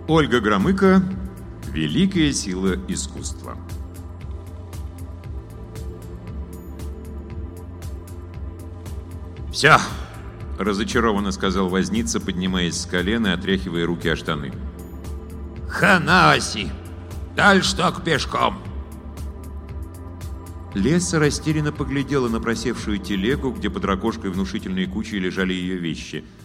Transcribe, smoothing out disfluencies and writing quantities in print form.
Ольга Громыко. Великая сила искусства. «Все!» – разочарованно сказал возница, поднимаясь с колена и отряхивая руки о штаны. Хана оси! Дальше только пешком. Леса растерянно поглядела на просевшую телегу, где под ракошкой внушительной кучей лежали ее вещи.